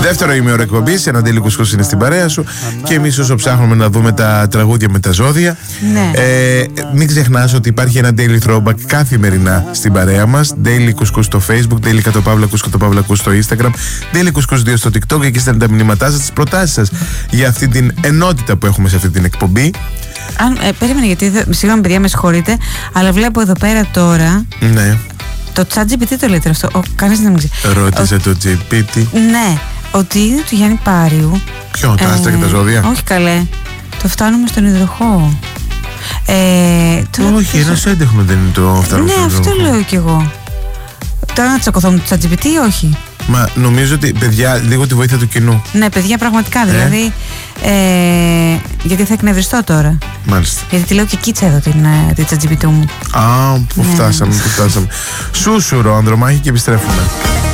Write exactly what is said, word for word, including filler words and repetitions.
Δεύτερο ημίωρο εκπομπής, ένα Daily Couscous είναι στην παρέα σου. Και εμείς όσο ψάχνουμε να δούμε τα τραγούδια με τα ζώδια, ναι. ε, μην ξεχνάς ότι υπάρχει ένα Daily Throwback καθημερινά στην παρέα μας. Daily Couscous στο Facebook, Daily Κατοπαύλα Κούς Κατοπαύλα Κούς στο Instagram, Daily Couscous δύο στο TikTok. Εκεί στέλνετε τα μηνύματά σας, τις προτάσεις σας για αυτή την ενότητα που έχουμε σε αυτή την εκπομπή. Αν, ε, περίμενε, γιατί συγγνώμη παιδιά, με συγχωρείτε, αλλά βλέπω εδώ πέρα τώρα. Ναι. Το ChatGPT το λέτε αυτό. Ο, κανείς δεν μου ξέρει. Ρώτησε ο... το τζι πι τι. Ναι, ότι είναι του Γιάννη Πάριου. Ποιο, τα άστρα ε, και τα ζώδια? Όχι καλέ. Το φτάνουμε στον υδροχόο. Ε, το, όχι, ένα το... έντεχνο δεν είναι το φτάνουμε. Ναι, αυτό λέω κι εγώ. Τώρα να τσακωθώ το ChatGPT ή όχι? Μα νομίζω ότι, παιδιά, λίγο τη βοήθεια του κοινού. Ναι, παιδιά, πραγματικά. Ε? Δηλαδή. Ε, γιατί θα εκνευριστώ τώρα. Μάλιστα. Γιατί τη λέω και κίτσα εδώ την, την ChatGPT μου. Α, που ναι. φτάσαμε, που φτάσαμε. Σούσουρο, Ανδρομάχη, και επιστρέφουμε.